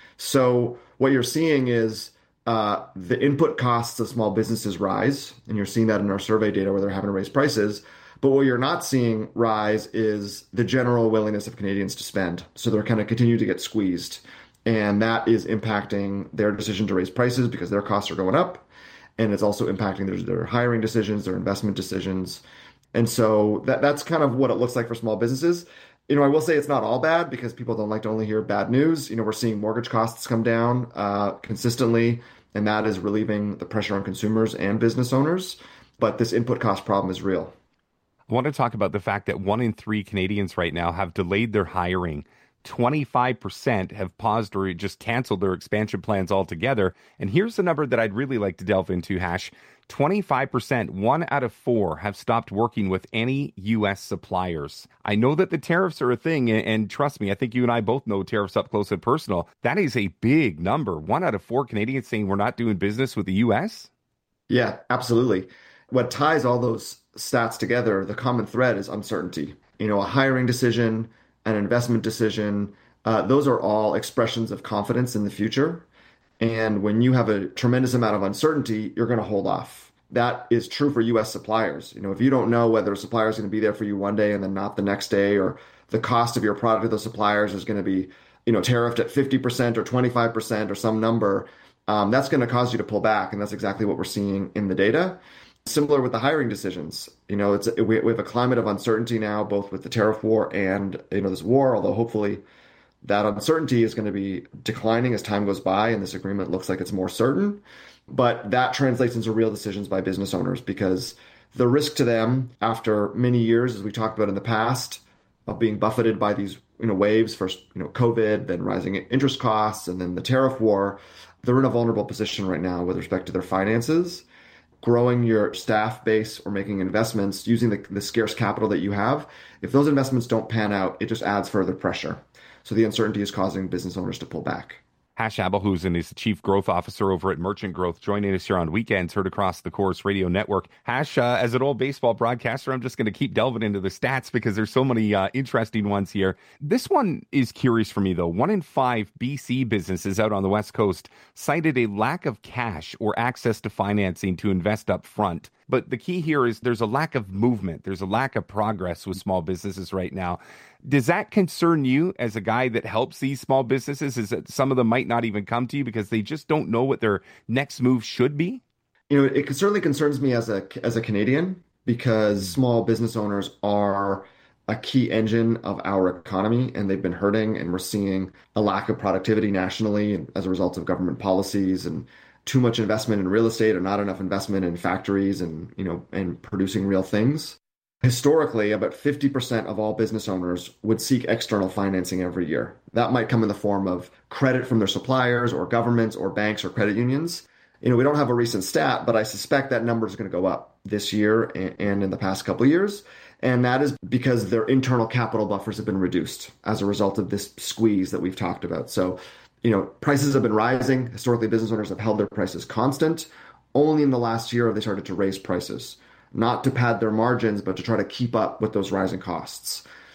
So what you're seeing is uh, the input costs of small businesses rise, and you're seeing that in our survey data where they're having to raise prices. But what you're not seeing rise is the general willingness of Canadians to spend. So they're kind of continue to get squeezed, and that is impacting their decision to raise prices because their costs are going up. And it's also impacting their, their hiring decisions, their investment decisions. And so that that's kind of what it looks like for small businesses. You know, I will say it's not all bad because people don't like to only hear bad news. You know, we're seeing mortgage costs come down uh, consistently, and that is relieving the pressure on consumers and business owners. But this input cost problem is real. I want to talk about the fact that one in three Canadians right now have delayed their hiring. twenty-five percent have paused or just canceled their expansion plans altogether. And here's the number that I'd really like to delve into, Hash. twenty-five percent, one out of four, have stopped working with any U S suppliers. I know that the tariffs are a thing, and, and trust me, I think you and I both know tariffs up close and personal. That is a big number. One out of four Canadians saying we're not doing business with the U S? Yeah, absolutely. What ties all those stats together, the common thread is uncertainty. You know, a hiring decision, an investment decision, uh, those are all expressions of confidence in the future. And when you have a tremendous amount of uncertainty, you're going to hold off. That is true for U S suppliers. You know, if you don't know whether a supplier is going to be there for you one day and then not the next day, or the cost of your product to the suppliers is going to be, you know, tariffed at fifty percent or twenty-five percent or some number, um, that's going to cause you to pull back. And that's exactly what we're seeing in the data. Similar with the hiring decisions. You know, it's we, we have a climate of uncertainty now, both with the tariff war and, you know, this war, although hopefully that uncertainty is going to be declining as time goes by and this agreement looks like it's more certain. But that translates into real decisions by business owners, because the risk to them after many years, as we talked about in the past, of being buffeted by these, you know, waves, first, you know, COVID, then rising interest costs, and then the tariff war, they're in a vulnerable position right now with respect to their finances. Growing your staff base or making investments using the, the scarce capital that you have, if those investments don't pan out, it just adds further pressure. So the uncertainty is causing business owners to pull back. Hash Abehosen is the Chief Growth Officer over at Merchant Growth, joining us here on Weekends, heard across the Corus Radio Network. Hash, uh, as an old baseball broadcaster, I'm just going to keep delving into the stats because there's so many uh, interesting ones here. This one is curious for me, though. One in five B C businesses out on the West Coast cited a lack of cash or access to financing to invest up front. But the key here is there's a lack of movement. There's a lack of progress with small businesses right now. Does that concern you as a guy that helps these small businesses? Is that some of them might not even come to you because they just don't know what their next move should be? You know, it certainly concerns me as a as a Canadian, because small business owners are a key engine of our economy, and they've been hurting, and we're seeing a lack of productivity nationally as a result of government policies and too much investment in real estate or not enough investment in factories and, you know, and producing real things. Historically, about fifty percent of all business owners would seek external financing every year. That might come in the form of credit from their suppliers or governments or banks or credit unions. You know, we don't have a recent stat, but I suspect that number is going to go up this year and in the past couple of years. And that is because their internal capital buffers have been reduced as a result of this squeeze that we've talked about. So, you know, prices have been rising. Historically, business owners have held their prices constant. Only in the last year have they started to raise prices, not to pad their margins, but to try to keep up with those rising costs.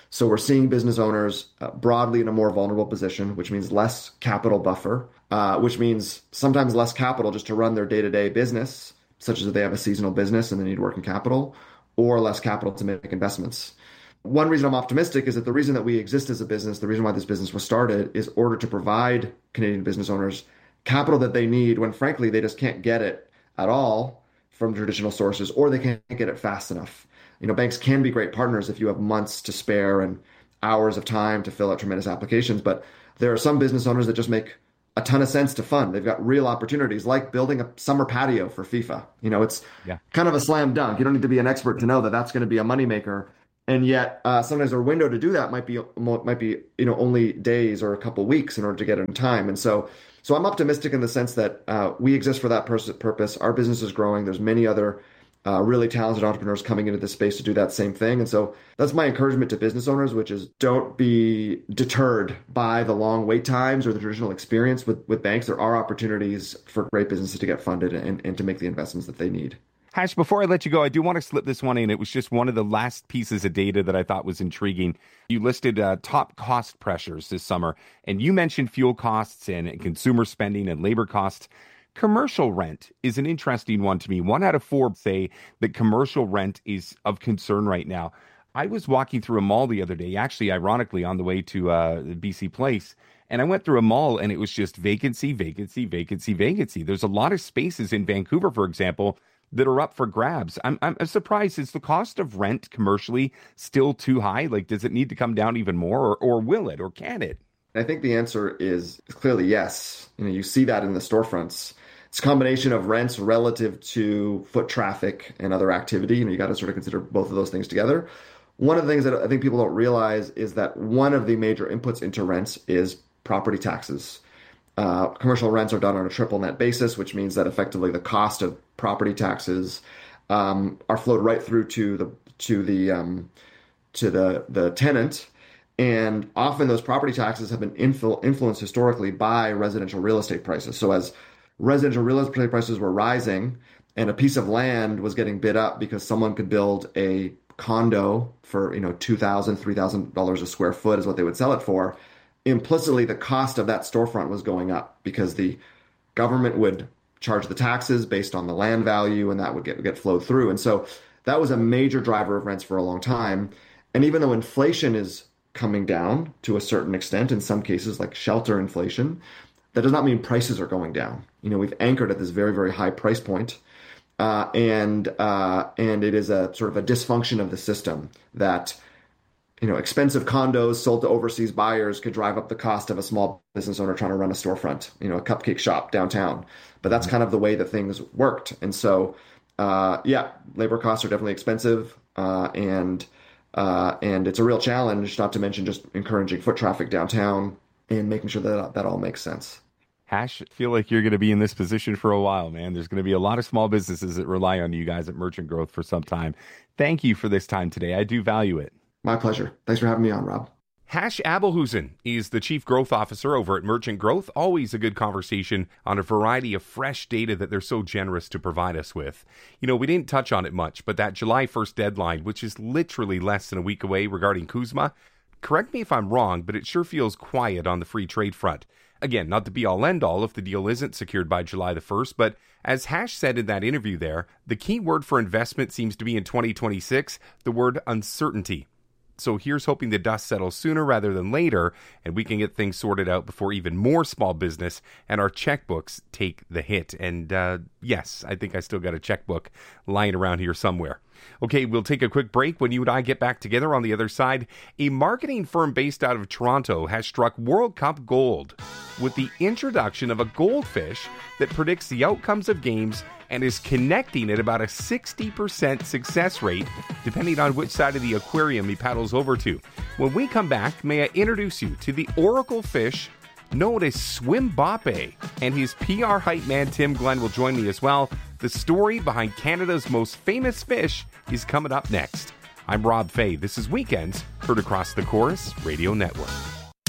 So we're seeing business owners uh, broadly in a more vulnerable position, which means less capital buffer, uh, which means sometimes less capital just to run their day-to-day business, such as if they have a seasonal business and they need working capital, or less capital to make investments. One reason I'm optimistic is that the reason that we exist as a business, the reason why this business was started, is order to provide Canadian business owners capital that they need when, frankly, they just can't get it at all from traditional sources, or they can't get it fast enough. You know, banks can be great partners if you have months to spare and hours of time to fill out tremendous applications, but there are some business owners that just make a ton of sense to fund. They've got real opportunities, like building a summer patio for FIFA. You know, it's yeah. kind of a slam dunk. You don't need to be an expert to know that that's going to be a moneymaker. And yet, uh, sometimes our window to do that might be might be you know only days or a couple weeks in order to get it in time. And so, so I'm optimistic in the sense that uh, we exist for that pers- purpose. Our business is growing. There's many other uh, really talented entrepreneurs coming into this space to do that same thing. And so that's my encouragement to business owners, which is don't be deterred by the long wait times or the traditional experience with, with banks. There are opportunities for great businesses to get funded and, and to make the investments that they need. Hash, before I let you go, I do want to slip this one in. It was just one of the last pieces of data that I thought was intriguing. You listed uh, top cost pressures this summer, and you mentioned fuel costs and, and consumer spending and labor costs. Commercial rent is an interesting one to me. One out of four say that commercial rent is of concern right now. I was walking through a mall the other day, actually, ironically, on the way to uh, B C Place, and I went through a mall and it was just vacancy, vacancy, vacancy, vacancy. There's a lot of spaces in Vancouver, for example, that are up for grabs. I'm, I'm surprised. Is the cost of rent commercially still too high? Like, does it need to come down even more, or, or will it, or can it? I think the answer is clearly yes. You know, you see that in the storefronts. It's a combination of rents relative to foot traffic and other activity. You know, you got to sort of consider both of those things together. One of the things that I think people don't realize is that one of the major inputs into rents is property taxes. Uh, commercial rents are done on a triple net basis, which means that effectively the cost of property taxes um, are flowed right through to the to the um, to the the tenant, and often those property taxes have been influ- influenced historically by residential real estate prices. So as residential real estate prices were rising, and a piece of land was getting bid up because someone could build a condo for you know two thousand dollars, three thousand dollars a square foot is what they would sell it for. Implicitly, the cost of that storefront was going up because the government would charge the taxes based on the land value, and that would get get flowed through. And so that was a major driver of rents for a long time. And even though inflation is coming down to a certain extent, in some cases like shelter inflation, that does not mean prices are going down. You know, we've anchored at this very, very high price point, uh, and uh, and it is a sort of a dysfunction of the system that you know, expensive condos sold to overseas buyers could drive up the cost of a small business owner trying to run a storefront, you know, a cupcake shop downtown. But that's kind of the way that things worked. And so, uh, yeah, labor costs are definitely expensive. Uh, and uh, and it's a real challenge, not to mention just encouraging foot traffic downtown and making sure that that all makes sense. Hash, I feel like you're going to be in this position for a while, man. There's going to be a lot of small businesses that rely on you guys at Merchant Growth for some time. Thank you for this time today. I do value it. My pleasure. Thanks for having me on, Rob. Hash Abelhusen is the Chief Growth Officer over at Merchant Growth. Always a good conversation on a variety of fresh data that they're so generous to provide us with. You know, we didn't touch on it much, but that July first deadline, which is literally less than a week away regarding CUSMA, correct me if I'm wrong, but it sure feels quiet on the free trade front. Again, not the be-all end-all if the deal isn't secured by July the first, but as Hash said in that interview there, the key word for investment seems to be in twenty twenty-six, the word uncertainty. So here's hoping the dust settles sooner rather than later, and we can get things sorted out before even more small business and our checkbooks take the hit. And uh, yes, I think I still got a checkbook lying around here somewhere. Okay, we'll take a quick break. When you and I get back together on the other side, a marketing firm based out of Toronto has struck World Cup gold with the introduction of a goldfish that predicts the outcomes of games and is connecting at about a sixty percent success rate, depending on which side of the aquarium he paddles over to. When we come back, may I introduce you to the oracle fish known as Swimbappe, and his P R hype man Tim Glenn will join me as well. The story behind Canada's most famous fish is coming up next. I'm Rob Fay. This is Weekends, heard across the Chorus Radio Network.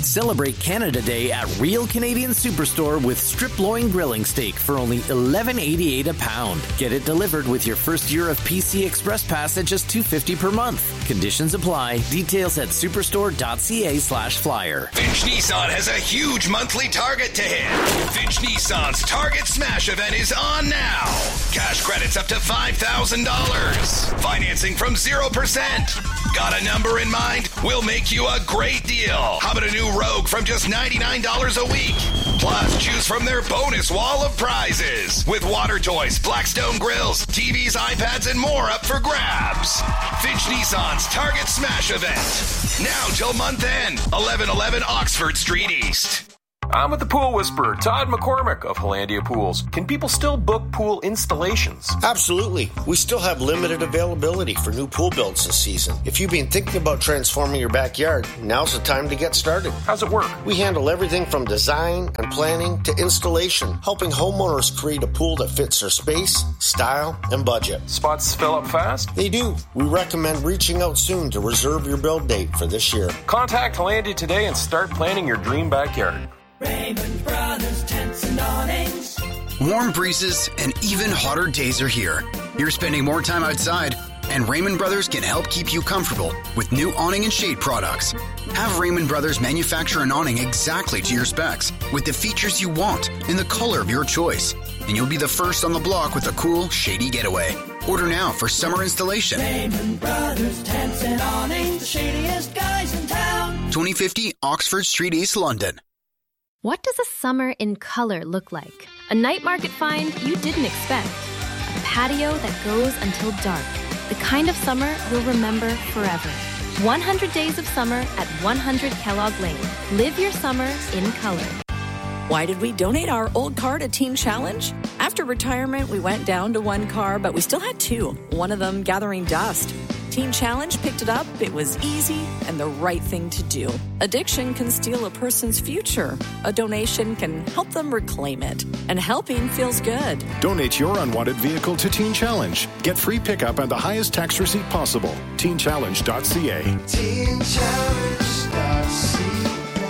Celebrate Canada Day at Real Canadian Superstore with strip loin grilling steak for only eleven eighty-eight a pound. Get it delivered with your first year of P C Express Pass at just two fifty per month. Conditions apply. Details at superstore.ca slash flyer. Finch Nissan has a huge monthly target to hit. Finch Nissan's Target Smash event is on now. Cash credits up to five thousand dollars. Financing from zero percent. Got a number in mind? We'll make you a great deal. How about a new Rogue from just ninety-nine dollars a week? Plus, choose from their bonus wall of prizes with water toys, Blackstone grills, T Vs, iPads, and more up for grabs. Finch Nissan's Target Smash event. Now till month end, eleven eleven Oxford Street East. I'm with the Pool Whisperer, Todd McCormick of Hollandia Pools. Can people still book pool installations? Absolutely. We still have limited availability for new pool builds this season. If you've been thinking about transforming your backyard, now's the time to get started. How's it work? We handle everything from design and planning to installation, helping homeowners create a pool that fits their space, style, and budget. Spots fill up fast? They do. We recommend reaching out soon to reserve your build date for this year. Contact Hollandia today and start planning your dream backyard. Raymond Brothers Tents and Awnings. Warm breezes and even hotter days are here. You're spending more time outside, and Raymond Brothers can help keep you comfortable with new awning and shade products. Have Raymond Brothers manufacture an awning exactly to your specs with the features you want in the color of your choice, and you'll be the first on the block with a cool, shady getaway. Order now for summer installation. Raymond Brothers Tents and Awnings, the shadiest guys in town. twenty fifty Oxford Street East, London. What does a summer in color look like? A night market find you didn't expect. A patio that goes until dark. The kind of summer you'll remember forever. one hundred days of summer at one hundred Kellogg Lane. Live your summer in color. Why did we donate our old car to Teen Challenge? After retirement, we went down to one car, but we still had two, one of them gathering dust. Teen Challenge picked it up, it was easy, and the right thing to do. Addiction can steal a person's future. A donation can help them reclaim it. And helping feels good. Donate your unwanted vehicle to Teen Challenge. Get free pickup and the highest tax receipt possible. teen challenge dot c a. teen challenge dot c a.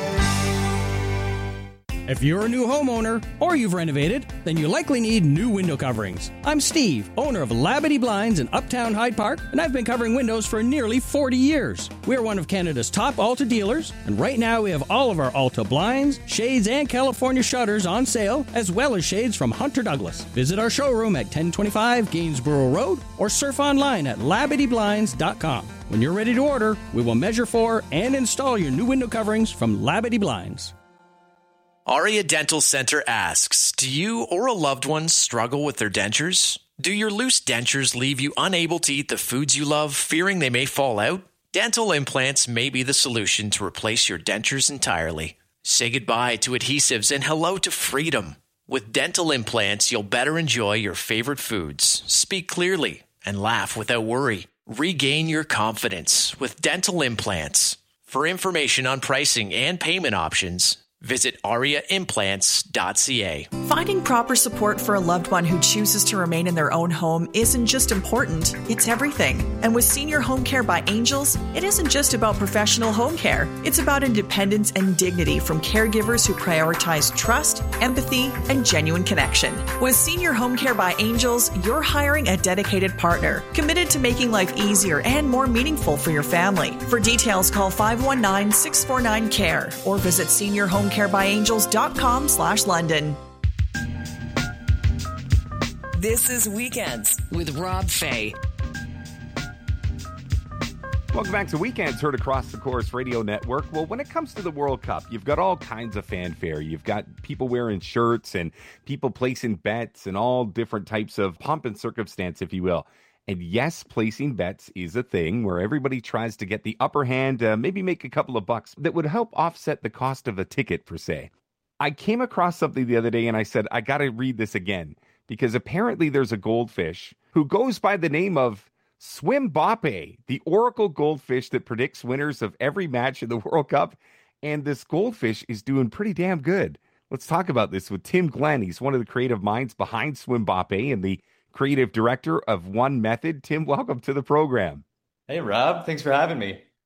If you're a new homeowner or you've renovated, then you likely need new window coverings. I'm Steve, owner of Labadee Blinds in Uptown Hyde Park, and I've been covering windows for nearly forty years. We're one of Canada's top Alta dealers, and right now we have all of our Alta blinds, shades, and California shutters on sale, as well as shades from Hunter Douglas. Visit our showroom at ten twenty-five Gainsborough Road or surf online at labadee blinds dot com. When you're ready to order, we will measure for and install your new window coverings from Labadee Blinds. Aria Dental Center asks, do you or a loved one struggle with their dentures? Do your loose dentures leave you unable to eat the foods you love, fearing they may fall out? Dental implants may be the solution to replace your dentures entirely. Say goodbye to adhesives and hello to freedom. With dental implants, you'll better enjoy your favorite foods, speak clearly, and laugh without worry. Regain your confidence with dental implants. For information on pricing and payment options, visit aria implants dot c a. Finding proper support for a loved one who chooses to remain in their own home isn't just important, it's everything. And with Senior Home Care by Angels, it isn't just about professional home care. It's about independence and dignity from caregivers who prioritize trust, empathy, and genuine connection. With Senior Home Care by Angels, you're hiring a dedicated partner, committed to making life easier and more meaningful for your family. For details, call five one nine, six four nine, C A R E or visit senior home care by angels dot com slash London. This is Weekends with Rob Fay. Welcome back to Weekends, heard across the Chorus Radio Network. Well, when it comes to the World Cup, you've got all kinds of fanfare. You've got people wearing shirts and people placing bets and all different types of pomp and circumstance, if you will. And yes, placing bets is a thing where everybody tries to get the upper hand, uh, maybe make a couple of bucks that would help offset the cost of a ticket, per se. I came across something the other day and I said, I got to read this again, because apparently there's a goldfish who goes by the name of Swimbappe, the oracle goldfish that predicts winners of every match in the World Cup. And this goldfish is doing pretty damn good. Let's talk about this with Tim Glenn. He's one of the creative minds behind Swimbappe and the creative director of One Method. Tim, welcome to the program. Hey, Rob. Thanks for having me.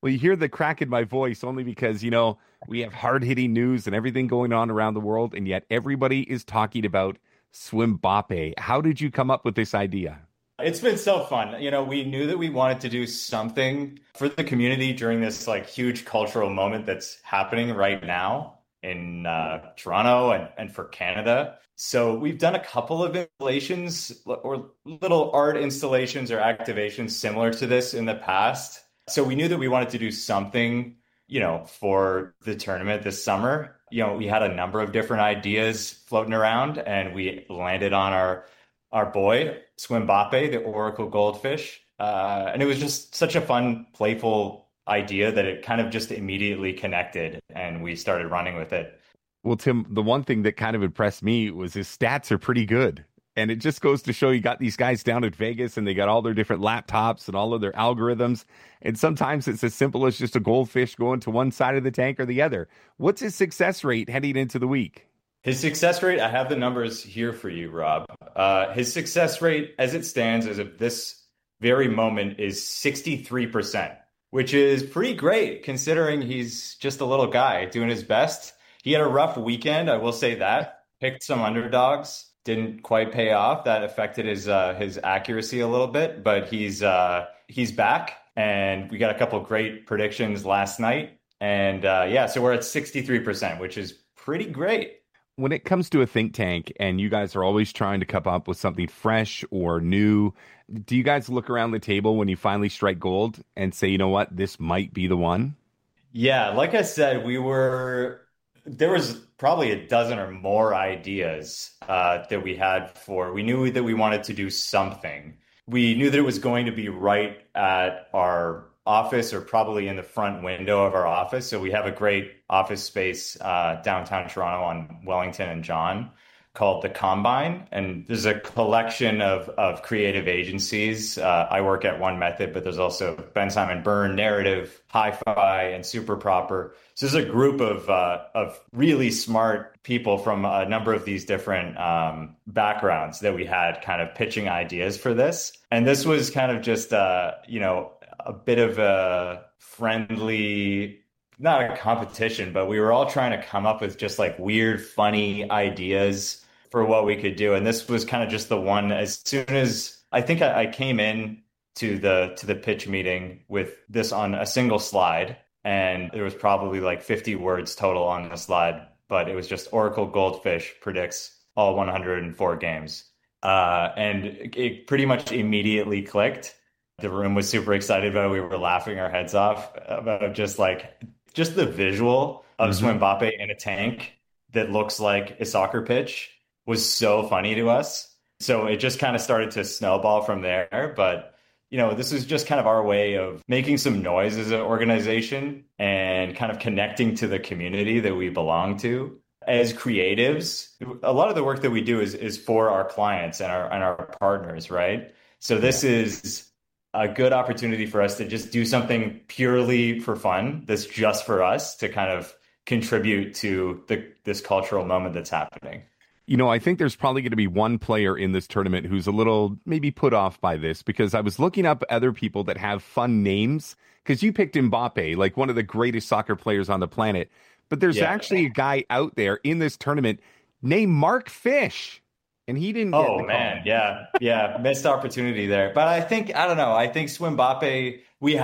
Well, you hear the crack in my voice only because, you know, we have hard-hitting news and everything going on around the world, and yet everybody is talking about Swimbappe. How did you come up with this idea? It's been so fun. You know, we knew that we wanted to do something for the community during this like huge cultural moment that's happening right now in uh, Toronto and, and for Canada. So we've done a couple of installations or little art installations or activations similar to this in the past. So we knew that we wanted to do something, you know, for the tournament this summer. You know, we had a number of different ideas floating around, and we landed on our our boy, Swimbappe, the Oracle Goldfish. Uh, and it was just such a fun, playful idea that it kind of just immediately connected, and we started running with it. Well, Tim, the one thing that kind of impressed me was his stats are pretty good. And it just goes to show you got these guys down at Vegas and they got all their different laptops and all of their algorithms. And sometimes it's as simple as just a goldfish going to one side of the tank or the other. What's his success rate heading into the week? His success rate, I have the numbers here for you, Rob. Uh, his success rate as it stands as of this very moment is sixty-three percent, which is pretty great considering he's just a little guy doing his best. He had a rough weekend, I will say that. Picked some underdogs. Didn't quite pay off. That affected his uh, his accuracy a little bit, but he's uh, he's back, and we got a couple of great predictions last night, and uh, yeah, so we're at sixty-three percent, which is pretty great. When it comes to a think tank, and you guys are always trying to come up with something fresh or new, do you guys look around the table when you finally strike gold and say, you know what, this might be the one? Yeah, like I said, we were. There was probably a dozen or more ideas uh, that we had for, we knew that we wanted to do something. We knew that it was going to be right at our office or probably in the front window of our office. So we have a great office space uh, downtown Toronto on Wellington and John called The Combine. And there's a collection of, of creative agencies. Uh, I work at One Method, but there's also Ben Simon Byrne, Narrative, Hi-Fi, and Super Proper. So there's a group of uh, of really smart people from a number of these different um, backgrounds that we had kind of pitching ideas for this. And this was kind of just, uh, you know, a bit of a friendly, not a competition, but we were all trying to come up with just like weird, funny ideas for what we could do. And this was kind of just the one. As soon as I think I, I came in to the to the pitch meeting with this on a single slide, and there was probably like fifty words total on the slide, but it was just Oracle Goldfish predicts all one hundred four games. Uh, and it pretty much immediately clicked. The room was super excited about it. We were laughing our heads off about just like, just the visual of mm-hmm. Swimbappe in a tank that looks like a soccer pitch was so funny to us. So it just kind of started to snowball from there. But, you know, this is just kind of our way of making some noise as an organization and kind of connecting to the community that we belong to. As creatives, a lot of the work that we do is is for our clients and our and our partners, right? So this yeah. is a good opportunity for us to just do something purely for fun that's just for us to kind of contribute to the this cultural moment that's happening. You know, I think there's probably going to be one player in this tournament who's a little maybe put off by this, because I was looking up other people that have fun names, because you picked Mbappe, like one of the greatest soccer players on the planet. But there's yeah. actually a guy out there in this tournament named Mark Fish, and he didn't get Oh, the man. call. Yeah. Yeah. Missed opportunity there. But I think, I don't know. I think Swimbappe, we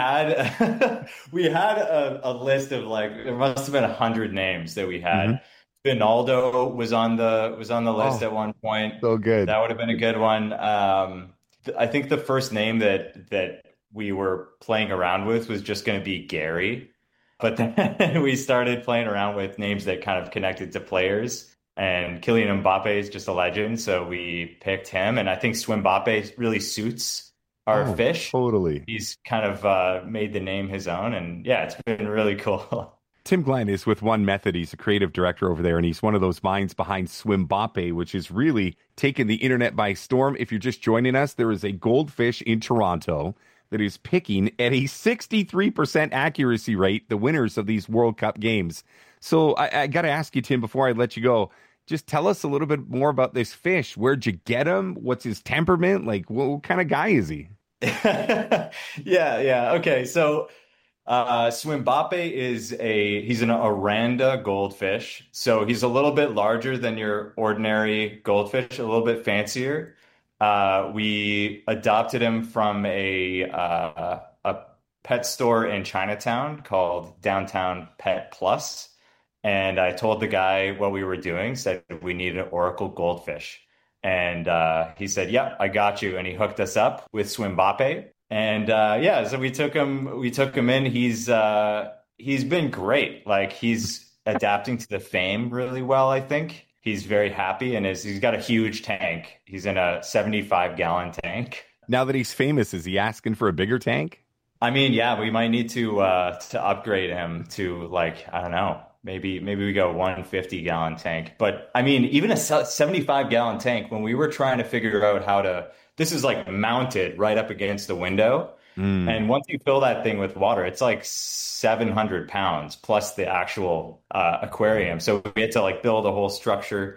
had, we had a, a list of like, there must have been a hundred names that we had. Mm-hmm. Vinaldo was on the, was on the list oh, at one point. So good. That would have been a good one. Um, th- I think the first name that, that we were playing around with was just going to be Gary. But then we started playing around with names that kind of connected to players. And Kylian Mbappe is just a legend, so we picked him. And I think Swimbappe really suits our oh, fish. Totally. He's kind of uh, made the name his own. And yeah, it's been really cool. Tim Glenn is with One Method. He's a creative director over there, and he's one of those minds behind Swimbappe, which has really taken the internet by storm. If you're just joining us, there is a goldfish in Toronto that is picking at a sixty-three percent accuracy rate the winners of these World Cup games. So I, I got to ask you, Tim, before I let you go, just tell us a little bit more about this fish. Where'd you get him? What's his temperament? Like, what, what kind of guy is he? yeah, yeah. Okay, so Uh, Swimbape is a, he's an Oranda goldfish. So he's a little bit larger than your ordinary goldfish, a little bit fancier. Uh, we adopted him from a, uh, a pet store in Chinatown called Downtown Pet Plus. And I told the guy what we were doing, said we need an Oracle goldfish. And uh, he said, yep, I got you. And he hooked us up with Swimbape. And uh, yeah, so we took him, we took him in. He's, uh, he's been great. Like he's adapting to the fame really well, I think. He's very happy and is, he's got a huge tank. He's in a seventy-five gallon tank. Now that he's famous, is he asking for a bigger tank? I mean, yeah, we might need to, uh, to upgrade him to like, I don't know, maybe, maybe we go one fifty gallon tank. But I mean, even a seventy-five gallon tank, when we were trying to figure out how to, this is like mounted right up against the window. Mm. And once you fill that thing with water, it's like seven hundred pounds plus the actual uh, aquarium. So we had to like build a whole structure.